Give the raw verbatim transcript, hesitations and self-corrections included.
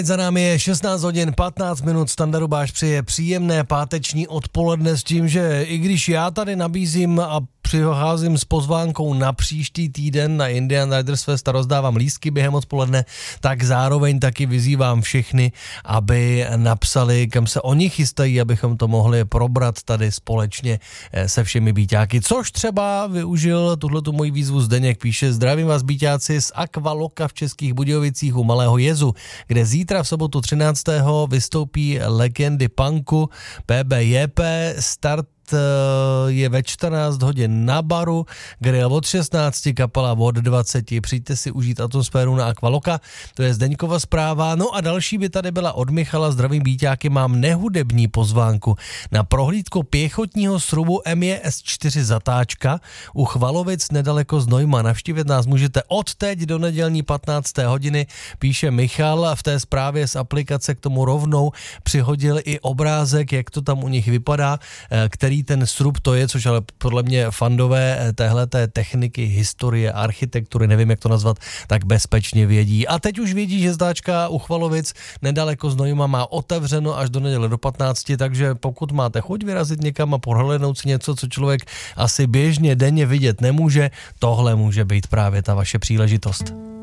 Za námi je šestnáct hodin patnáct minut, Standa Rubáš přeje příjemné páteční odpoledne s tím, že i když já tady nabízím a přicházím s pozvánkou na příští týden na Indian Riders Fest a rozdávám lístky během odpoledne, tak zároveň taky vyzývám všechny, aby napsali, kam se oni chystají, abychom to mohli probrat tady společně se všemi Bíťáky. Což třeba využil tuhletu moji výzvu Zdeněk, píše: zdravím vás Bíťáci z Aqualoka v Českých Budějovicích u Malého jezu, kde zítra v sobotu třináctého vystoupí legendy punku P B J P. Start je ve čtrnáct hodin na baru, grill od šestnácti, kapela od dvaceti. Přijďte si užít atmosféru na Aqualoka, to je Zdeňkova zpráva. No a další by tady byla od Michala: zdravím Bíťáky, mám nehudební pozvánku na prohlídku pěchotního srubu M J S čtyři Zatáčka u Chvalovic nedaleko Znojma. Navštívit nás můžete od teď do nedělní patnácté hodiny, píše Michal. V té zprávě z aplikace k tomu rovnou přihodil i obrázek, jak to tam u nich vypadá, který ten srub to je, což ale podle mě fandové téhleté techniky, historie, architektury, nevím jak to nazvat, tak bezpečně vědí. A teď už vědí, že Zdáčka u Chvalovic nedaleko Znojma má otevřeno až do neděle do patnácti, takže pokud máte chuť vyrazit někam a prohlédnout si něco, co člověk asi běžně denně vidět nemůže, tohle může být právě ta vaše příležitost.